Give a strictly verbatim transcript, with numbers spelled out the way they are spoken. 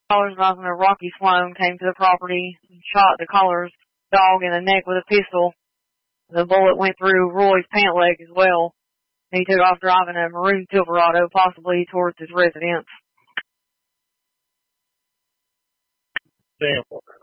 Collar's Officer Rocky Sloan came to the property and shot the Collar's dog in the neck with a pistol. The bullet went through Roy's pant leg as well. He took off driving a maroon Silverado, possibly towards his residence. Sample.